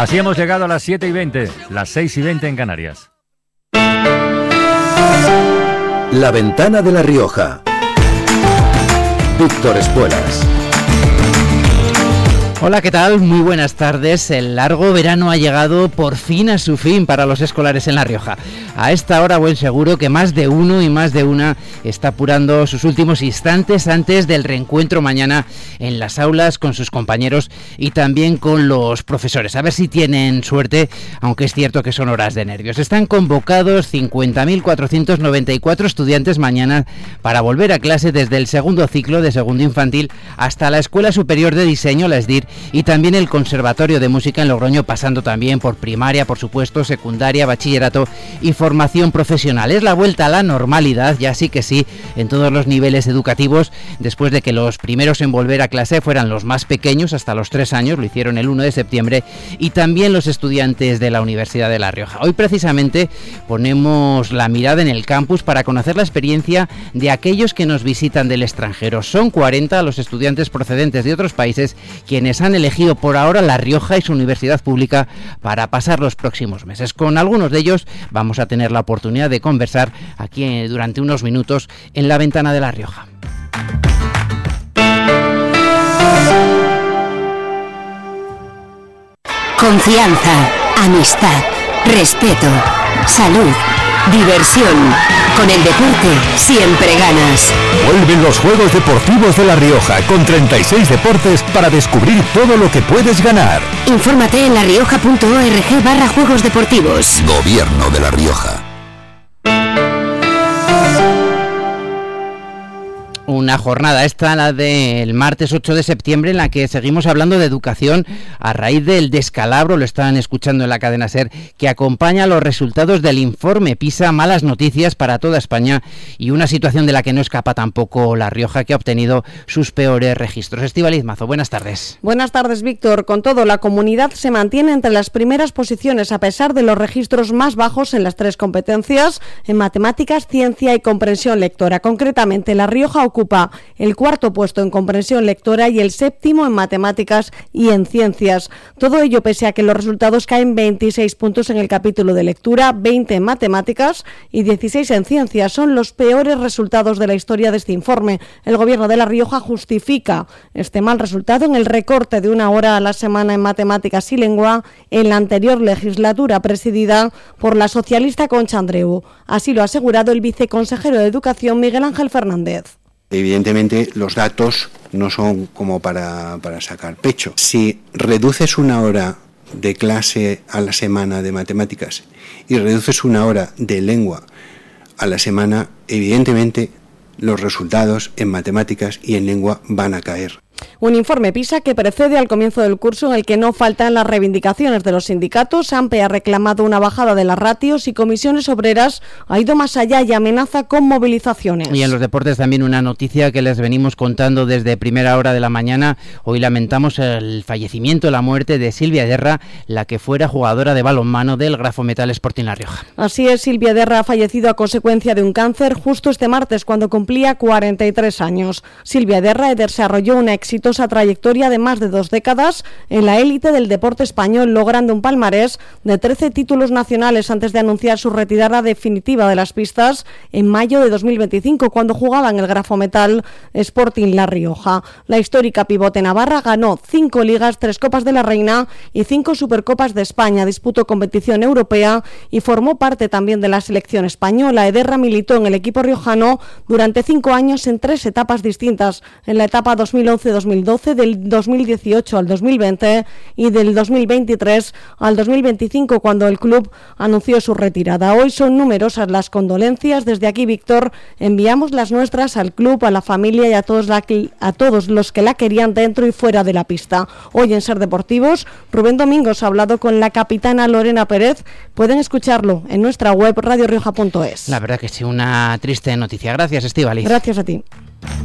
Así hemos llegado a las 7:20, las 6:20 en Canarias. La Ventana de La Rioja. Víctor Espuelas. Hola, ¿qué tal? Muy buenas tardes. El largo verano ha llegado por fin a su fin para los escolares en La Rioja. A esta hora, buen seguro que más de uno y más de una está apurando sus últimos instantes antes del reencuentro mañana en las aulas con sus compañeros y también con los profesores. A ver si tienen suerte, aunque es cierto que son horas de nervios. Están convocados 50.494 estudiantes mañana para volver a clase desde el segundo ciclo de segundo infantil hasta la Escuela Superior de Diseño, la ESDIR, y también el Conservatorio de Música en Logroño, pasando también por primaria, por supuesto, secundaria, bachillerato y formación profesional. Es la vuelta a la normalidad, ya sí que sí, en todos los niveles educativos, después de que los primeros en volver a clase fueran los más pequeños, hasta los 3 años, lo hicieron el 1 de septiembre, y también los estudiantes de la Universidad de La Rioja. Hoy precisamente ponemos la mirada en el campus para conocer la experiencia de aquellos que nos visitan del extranjero. Son 40 los estudiantes procedentes de otros países quienes han elegido por ahora La Rioja y su universidad pública para pasar los próximos meses. Con algunos de ellos vamos a tener la oportunidad de conversar aquí durante unos minutos en La Ventana de La Rioja. Confianza, amistad, respeto, salud, diversión. Con el deporte siempre ganas. Vuelven los Juegos Deportivos de La Rioja con 36 deportes para descubrir todo lo que puedes ganar. Infórmate en larioja.org/Juegos Deportivos. Gobierno de La Rioja. Una jornada esta, la del martes 8 de septiembre, en la que seguimos hablando de educación a raíz del descalabro, lo están escuchando en la cadena SER, que acompaña los resultados del informe PISA, malas noticias para toda España y una situación de la que no escapa tampoco La Rioja, que ha obtenido sus peores registros. Estíbaliz Mazo, buenas tardes. Buenas tardes, Víctor. Con todo, la comunidad se mantiene entre las primeras posiciones a pesar de los registros más bajos en las 3 competencias, en matemáticas, ciencia y comprensión lectora. Concretamente, La Rioja ocupa el 4º puesto en comprensión lectora y el 7º en matemáticas y en ciencias. Todo ello pese a que los resultados caen 26 puntos en el capítulo de lectura, 20 en matemáticas y 16 en ciencias. Son los peores resultados de la historia de este informe. El Gobierno de La Rioja justifica este mal resultado en el recorte de 1 hora a la semana en matemáticas y lengua en la anterior legislatura, presidida por la socialista Concha Andreu. Así lo ha asegurado el viceconsejero de Educación, Miguel Ángel Fernández. Evidentemente los datos no son como para sacar pecho. Si reduces 1 hora de clase a la semana de matemáticas y reduces 1 hora de lengua a la semana, evidentemente los resultados en matemáticas y en lengua van a caer. Un informe PISA que precede al comienzo del curso en el que no faltan las reivindicaciones de los sindicatos. AMPE ha reclamado una bajada de las ratios y Comisiones Obreras ha ido más allá y amenaza con movilizaciones. Y en los deportes también una noticia que les venimos contando desde primera hora de la mañana. Hoy lamentamos el fallecimiento, la muerte de Silvia Ederra, la que fuera jugadora de balonmano del Grafometal Sporting La Rioja. Así es, Silvia Ederra ha fallecido a consecuencia de un cáncer justo este martes cuando cumplía 43 años. Silvia Ederra desarrolló una exitosa trayectoria de más de 2 décadas en la élite del deporte español, logrando un palmarés de 13 títulos nacionales antes de anunciar su retirada definitiva de las pistas en mayo de 2025, cuando jugaba en el Grafometal Sporting La Rioja. La histórica pivote navarra ganó 5 ligas, 3 Copas de la Reina y 5 Supercopas de España, disputó competición europea y formó parte también de la selección española. Ederra militó en el equipo riojano durante 5 años en 3 etapas distintas, en la etapa 2011-2012, del 2018 al 2020 y del 2023 al 2025, cuando el club anunció su retirada. Hoy son numerosas las condolencias. Desde aquí, Víctor, enviamos las nuestras al club, a la familia y a todos los que la querían dentro y fuera de la pista. Hoy en Ser Deportivos, Rubén Domingos ha hablado con la capitana Lorena Pérez. Pueden escucharlo en nuestra web radiorioja.es. La verdad que sí, una triste noticia. Gracias, Estíbaliz. Gracias a ti.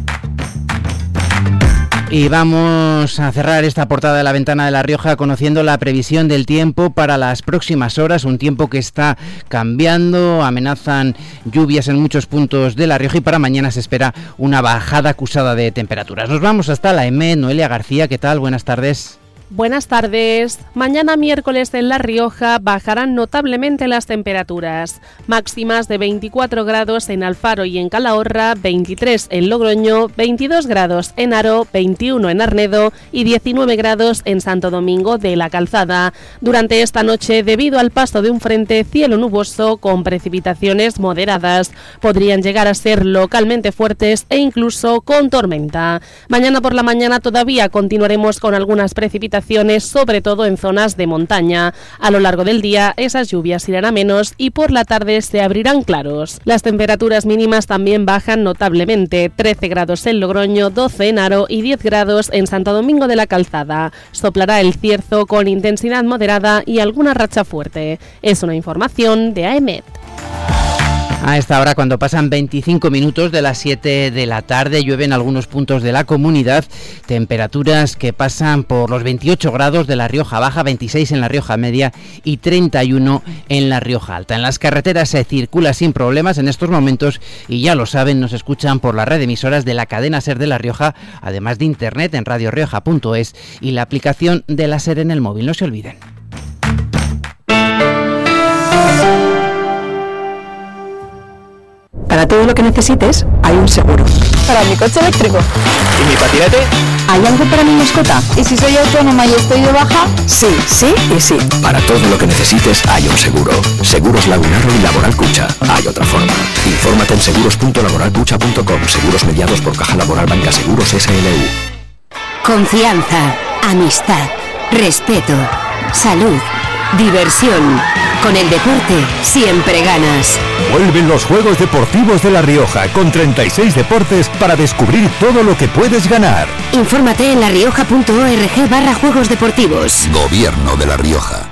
Y vamos a cerrar esta portada de La Ventana de La Rioja conociendo la previsión del tiempo para las próximas horas, un tiempo que está cambiando, amenazan lluvias en muchos puntos de La Rioja y para mañana se espera una bajada acusada de temperaturas. Nos vamos hasta la EME. Noelia García, ¿qué tal? Buenas tardes. Buenas tardes. Mañana miércoles en La Rioja bajarán notablemente las temperaturas. Máximas de 24 grados en Alfaro y en Calahorra, 23 en Logroño, 22 grados en Haro, 21 en Arnedo y 19 grados en Santo Domingo de la Calzada. Durante esta noche, debido al paso de un frente, cielo nuboso con precipitaciones moderadas. Podrían llegar a ser localmente fuertes e incluso con tormenta. Mañana por la mañana todavía continuaremos con algunas precipitaciones, sobre todo en zonas de montaña. A lo largo del día esas lluvias irán a menos y por la tarde se abrirán claros. Las temperaturas mínimas también bajan notablemente, 13 grados en Logroño, 12 en Haro y 10 grados en Santo Domingo de la Calzada. Soplará el cierzo con intensidad moderada y alguna racha fuerte. Es una información de AEMET. A esta hora, cuando pasan 25 minutos de las 7 de la tarde, llueve en algunos puntos de la comunidad, temperaturas que pasan por los 28 grados de La Rioja Baja, 26 en La Rioja Media y 31 en La Rioja Alta. En las carreteras se circula sin problemas en estos momentos y ya lo saben, nos escuchan por la red de emisoras de la cadena SER de La Rioja, además de internet en radiorioja.es y la aplicación de la SER en el móvil. No se olviden. Para todo lo que necesites, hay un seguro. Para mi coche eléctrico. ¿Y mi patinete? ¿Hay algo para mi mascota? ¿Y si soy autónoma y estoy de baja? Sí, sí y sí. Para todo lo que necesites hay un seguro. Seguros Lagunaro y Laboral Cucha. Hay otra forma. Infórmate en seguros.laboralcucha.com. Seguros mediados por Caja Laboral Banca Seguros SLU. Confianza, amistad, respeto, salud, diversión. Con el deporte siempre ganas. Vuelven los Juegos Deportivos de La Rioja con 36 deportes para descubrir todo lo que puedes ganar. Infórmate en larioja.org/juegos deportivos. Gobierno de La Rioja.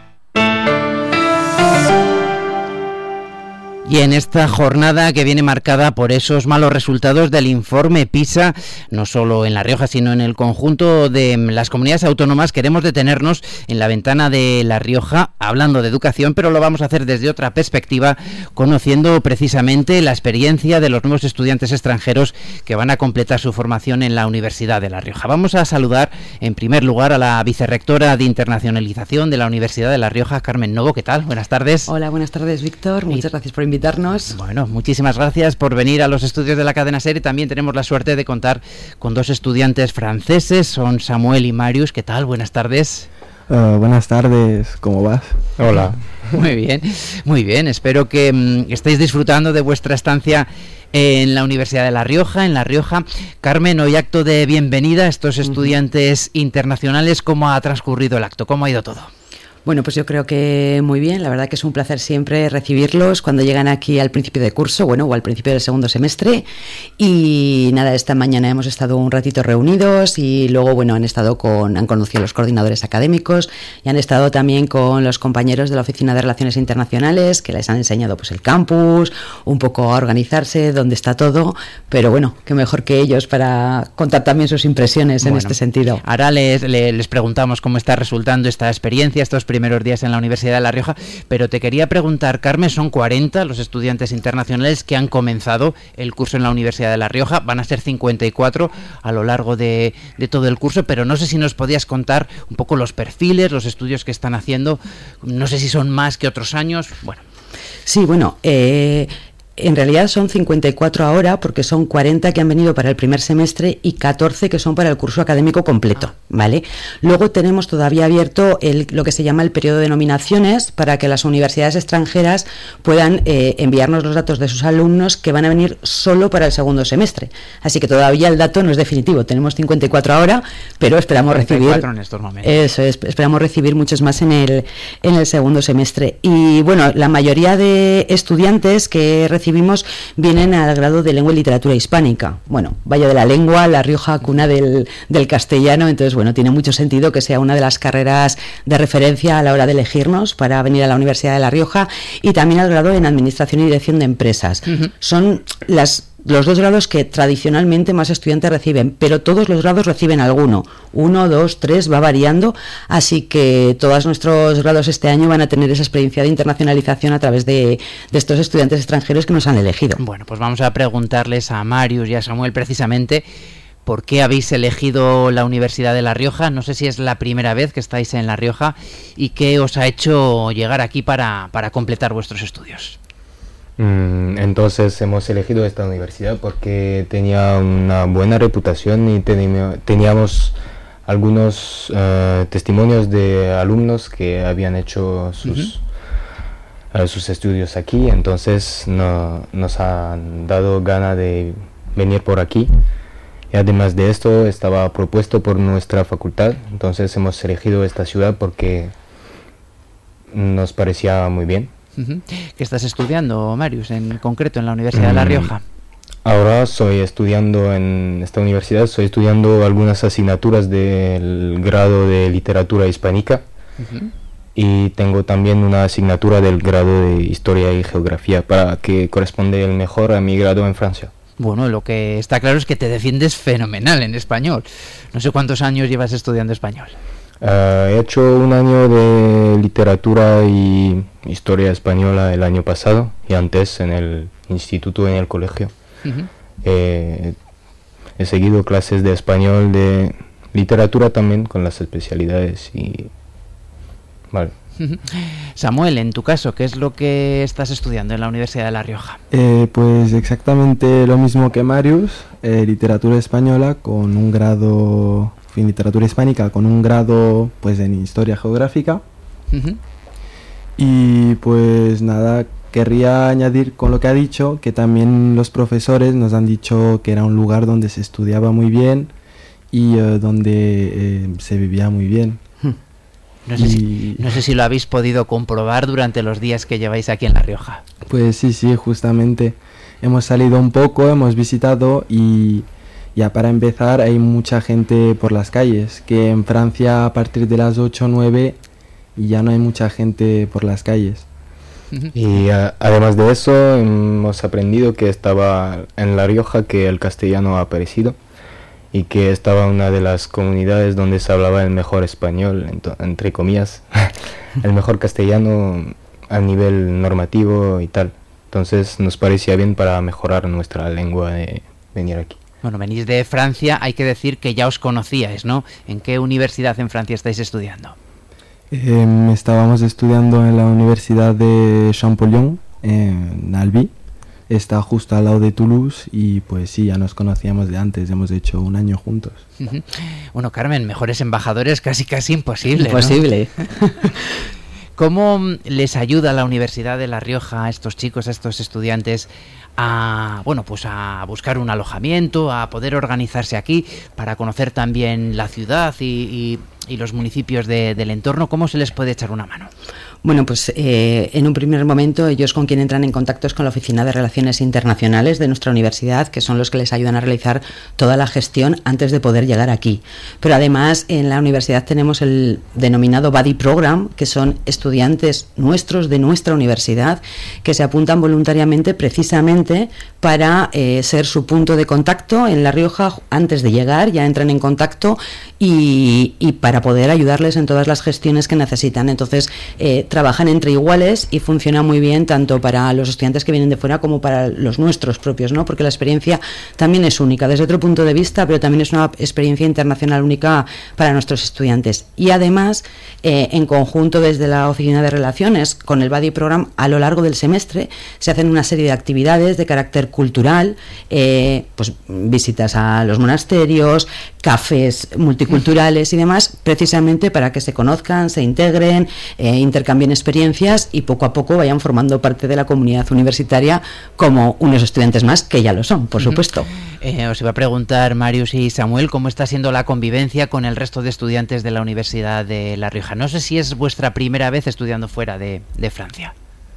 Y en esta jornada que viene marcada por esos malos resultados del informe PISA, no solo en La Rioja, sino en el conjunto de las comunidades autónomas, queremos detenernos en la ventana de La Rioja, hablando de educación, pero lo vamos a hacer desde otra perspectiva, conociendo precisamente la experiencia de los nuevos estudiantes extranjeros que van a completar su formación en la Universidad de La Rioja. Vamos a saludar en primer lugar a la vicerrectora de internacionalización de la Universidad de La Rioja, Carmen Novo. ¿Qué tal? Buenas tardes. Hola, buenas tardes, Víctor. Muchas gracias por invitarnos. Bueno, muchísimas gracias por venir a los estudios de la cadena SER. También tenemos la suerte de contar con dos estudiantes franceses, son Samuel y Marius. ¿Qué tal? Buenas tardes. Buenas tardes, ¿cómo vas? Hola. Muy bien. Espero que estéis disfrutando de vuestra estancia en la Universidad de La Rioja, en La Rioja. Carmen, hoy acto de bienvenida a estos estudiantes internacionales. ¿Cómo ha transcurrido el acto? ¿Cómo ha ido todo? Bueno, pues yo creo que muy bien. La verdad que es un placer siempre recibirlos cuando llegan aquí al principio de curso, o al principio del segundo semestre. Y nada, esta mañana hemos estado un ratito reunidos y luego, han conocido a los coordinadores académicos y han estado también con los compañeros de la Oficina de Relaciones Internacionales que les han enseñado pues el campus, un poco a organizarse, dónde está todo, pero bueno, qué mejor que ellos para contar también sus impresiones en este sentido. Ahora les preguntamos cómo está resultando esta experiencia, estos primeros días en la Universidad de La Rioja, pero te quería preguntar, Carmen, son 40 los estudiantes internacionales que han comenzado el curso en la Universidad de La Rioja, van a ser 54 a lo largo de todo el curso, pero no sé si nos podías contar un poco los perfiles, los estudios que están haciendo, no sé si son más que otros años, bueno. Sí, en realidad son 54 ahora porque son 40 que han venido para el primer semestre y 14 que son para el curso académico completo, ¿vale? Luego tenemos todavía abierto lo que se llama el periodo de nominaciones para que las universidades extranjeras puedan enviarnos los datos de sus alumnos que van a venir solo para el segundo semestre. Así que todavía el dato no es definitivo. Tenemos 54 ahora, pero esperamos recibir en estos momentos. Eso es, esperamos recibir muchos más en el segundo semestre. Y bueno, la mayoría de estudiantes que recibimos vienen al grado de lengua y literatura hispánica. Bueno, Valle de la Lengua, La Rioja, cuna del castellano, entonces tiene mucho sentido que sea una de las carreras de referencia a la hora de elegirnos para venir a la Universidad de La Rioja, y también al grado en Administración y Dirección de Empresas. Son los dos grados que tradicionalmente más estudiantes reciben, pero todos los grados reciben alguno, 1, 2, 3, va variando, así que todos nuestros grados este año van a tener esa experiencia de internacionalización a través de estos estudiantes extranjeros que nos han elegido. Bueno, pues vamos a preguntarles a Marius y a Samuel precisamente ¿Por qué habéis elegido la Universidad de La Rioja? No sé si es la primera vez que estáis en La Rioja y qué os ha hecho llegar aquí para completar vuestros estudios. Entonces hemos elegido esta universidad porque tenía una buena reputación y teníamos algunos testimonios de alumnos que habían hecho sus estudios aquí, entonces nos han dado gana de venir por aquí. Y además de esto estaba propuesto por nuestra facultad, entonces hemos elegido esta ciudad porque nos parecía muy bien. ¿Qué estás estudiando, Marius, en concreto en la Universidad de La Rioja? Ahora estoy estudiando en esta universidad, estoy estudiando algunas asignaturas del grado de literatura hispánica y tengo también una asignatura del grado de historia y geografía para que corresponde el mejor a mi grado en Francia. Bueno, lo que está claro es que te defiendes fenomenal en español. No sé cuántos años llevas estudiando español. He hecho un año de literatura y historia española el año pasado y antes en el instituto, en el colegio. He seguido clases de español, de literatura también, con las especialidades y... Vale. Samuel, en tu caso, ¿qué es lo que estás estudiando en la Universidad de La Rioja? Pues exactamente lo mismo que Marius, literatura española con un grado, en literatura hispánica con un grado pues en historia geográfica. Y pues nada, querría añadir con lo que ha dicho que también los profesores nos han dicho que era un lugar donde se estudiaba muy bien y donde se vivía muy bien. No sé si lo habéis podido comprobar durante los días que lleváis aquí en La Rioja. Pues sí, justamente. Hemos salido un poco, hemos visitado y ya para empezar hay mucha gente por las calles, que en Francia a partir de las 8 o 9 ya no hay mucha gente por las calles. Y además de eso hemos aprendido que estaba en La Rioja que el castellano ha aparecido y que estaba una de las comunidades donde se hablaba el mejor español, entre comillas, el mejor castellano a nivel normativo y tal. Entonces nos parecía bien para mejorar nuestra lengua de venir aquí. Bueno, venís de Francia, hay que decir que ya os conocíais, ¿no? ¿En qué universidad en Francia estáis estudiando? Estábamos estudiando en la Universidad de Champollion, en Albi. Está justo al lado de Toulouse y pues sí, ya nos conocíamos de antes, hemos hecho un año juntos. Bueno, Carmen, mejores embajadores casi imposible, Imposible. ¿no? ¿Cómo les ayuda la Universidad de La Rioja a estos chicos, a estos estudiantes a buscar un alojamiento, a poder organizarse aquí para conocer también la ciudad y los municipios del entorno? ¿Cómo se les puede echar una mano? Bueno, pues en un primer momento ellos con quien entran en contacto es con la Oficina de Relaciones Internacionales de nuestra universidad, que son los que les ayudan a realizar toda la gestión antes de poder llegar aquí. Pero además en la universidad tenemos el denominado Buddy Program, que son estudiantes nuestros de nuestra universidad que se apuntan voluntariamente precisamente para ser su punto de contacto en La Rioja antes de llegar, ya entran en contacto y para poder ayudarles en todas las gestiones que necesitan. Entonces trabajan entre iguales y funciona muy bien tanto para los estudiantes que vienen de fuera como para los nuestros propios, ¿no? Porque la experiencia también es única desde otro punto de vista, pero también es una experiencia internacional única para nuestros estudiantes. Y además, en conjunto desde la Oficina de Relaciones con el Buddy Program, a lo largo del semestre se hacen una serie de actividades de carácter cultural, pues visitas a los monasterios, cafés multiculturales y demás, precisamente para que se conozcan, se integren, intercambien experiencias y poco a poco vayan formando parte de la comunidad universitaria como unos estudiantes más, que ya lo son, por supuesto. Os iba a preguntar, Marius y Samuel, ¿cómo está siendo la convivencia con el resto de estudiantes de la Universidad de La Rioja? No sé si es vuestra primera vez estudiando fuera de Francia.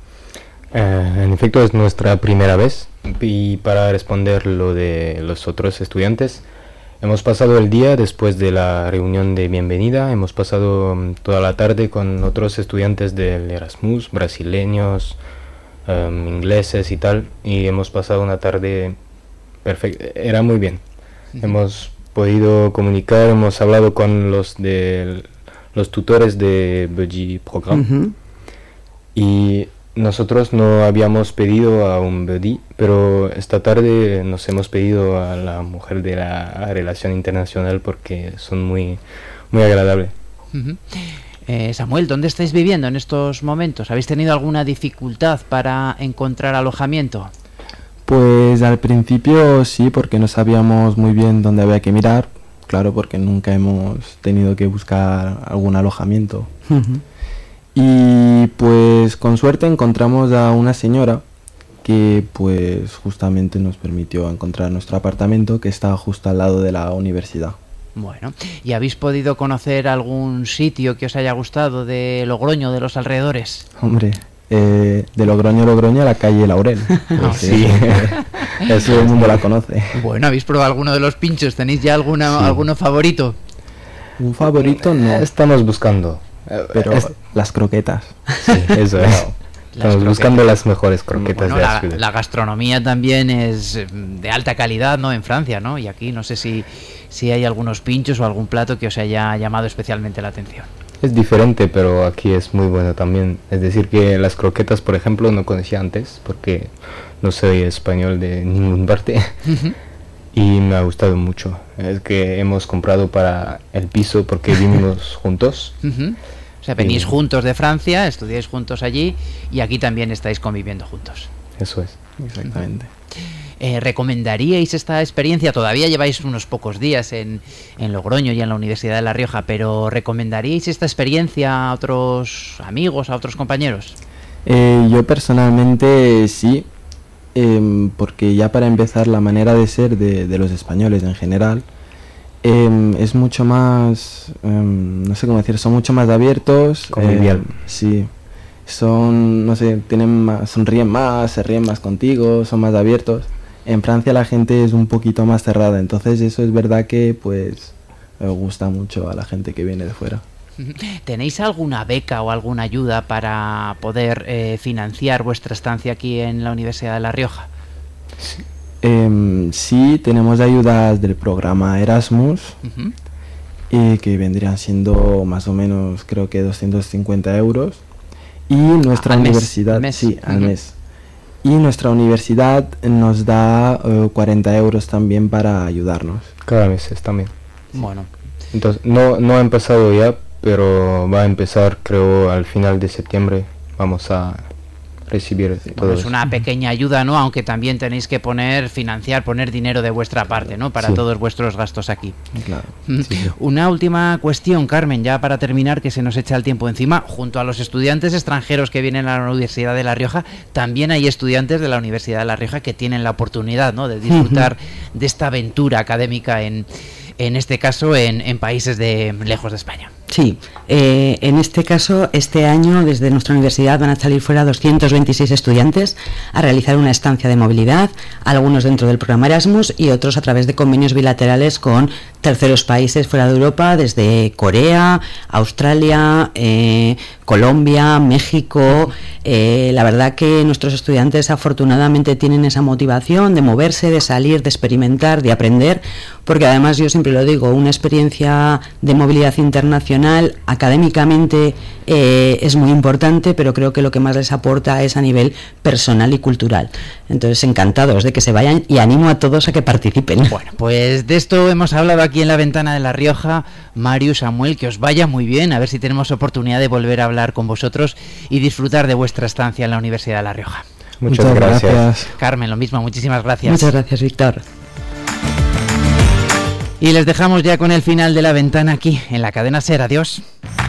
En efecto, es nuestra primera vez y para responder lo de los otros estudiantes, hemos pasado el día después de la reunión de bienvenida, hemos pasado toda la tarde con otros estudiantes del Erasmus, brasileños, ingleses y tal, y hemos pasado una tarde perfecta, era muy bien. Hemos podido comunicar, hemos hablado con los tutores de Buddy Program y nosotros no habíamos pedido a un buddy, pero esta tarde nos hemos pedido a la mujer de la relación internacional porque son muy, muy agradables. Samuel, ¿dónde estáis viviendo en estos momentos? ¿Habéis tenido alguna dificultad para encontrar alojamiento? Pues al principio sí, porque no sabíamos muy bien dónde había que mirar, claro, porque nunca hemos tenido que buscar algún alojamiento. Y pues con suerte encontramos a una señora que pues justamente nos permitió encontrar nuestro apartamento, que está justo al lado de la universidad. Bueno, ¿y habéis podido conocer algún sitio que os haya gustado de Logroño, de los alrededores? Hombre, de Logroño a la calle Laurel. Pues sí, eso todo el mundo la conoce. Bueno, ¿habéis probado alguno de los pinchos? ¿Tenéis ya alguno favorito? Un favorito no. Estamos buscando. Pero las croquetas. Sí, eso es. Estamos buscando las mejores croquetas de la ciudad. La gastronomía también es de alta calidad, ¿no? En Francia, ¿no? Y aquí no sé si hay algunos pinchos o algún plato que os haya llamado especialmente la atención. Es diferente, pero aquí es muy bueno también. Es decir, que las croquetas, por ejemplo, no conocía antes porque no soy español de ninguna parte. Y me ha gustado mucho. Es que hemos comprado para el piso porque vivimos juntos. O sea, venís juntos de Francia, estudiáis juntos allí y aquí también estáis conviviendo juntos. Eso es. Exactamente. ¿Recomendaríais esta experiencia? Todavía lleváis unos pocos días en Logroño y en la Universidad de La Rioja, pero ¿recomendaríais esta experiencia a otros amigos, a otros compañeros? Yo personalmente sí, porque ya para empezar la manera de ser de los españoles en general es mucho más, no sé cómo decir, son mucho más abiertos. Convivial. Sí, son, no sé, sonríen más, se ríen más contigo, son más abiertos. En Francia la gente es un poquito más cerrada, entonces eso es verdad que pues gusta mucho a la gente que viene de fuera. ¿Tenéis alguna beca o alguna ayuda para poder financiar vuestra estancia aquí en la Universidad de La Rioja? Sí, tenemos ayudas del programa Erasmus, que vendrían siendo más o menos, creo que 250 euros. Y nuestra universidad, sí, al mes. Y nuestra universidad nos da 40 euros también para ayudarnos. Cada mes también. Bueno. Entonces, no ha empezado ya, pero va a empezar, creo, al final de septiembre. Vamos a recibir todo es una pequeña ayuda, ¿no? Aunque también tenéis que poner dinero de vuestra parte, ¿no? Para todos vuestros gastos aquí. Claro. Sí. Una última cuestión, Carmen, ya para terminar, que se nos echa el tiempo encima. Junto a los estudiantes extranjeros que vienen a la Universidad de La Rioja, también hay estudiantes de la Universidad de La Rioja que tienen la oportunidad, ¿no? De disfrutar de esta aventura académica en este caso en países de lejos de España. Sí, en este caso, este año desde nuestra universidad van a salir fuera 226 estudiantes a realizar una estancia de movilidad, algunos dentro del programa Erasmus y otros a través de convenios bilaterales con terceros países fuera de Europa, desde Corea, Australia, Colombia, México. La verdad que nuestros estudiantes afortunadamente tienen esa motivación de moverse, de salir, de experimentar, de aprender, porque además yo siempre lo digo, una experiencia de movilidad internacional académicamente es muy importante, pero creo que lo que más les aporta es a nivel personal y cultural. Entonces, encantados de que se vayan y animo a todos a que participen. Bueno, pues de esto hemos hablado aquí en la Ventana de La Rioja. Mario, Samuel, que os vaya muy bien, a ver si tenemos oportunidad de volver a hablar con vosotros y disfrutar de vuestra estancia en la Universidad de La Rioja. Muchas gracias. Carmen, lo mismo, muchísimas gracias. Muchas gracias, Víctor. Y les dejamos ya con el final de La Ventana aquí, en la cadena SER. Adiós.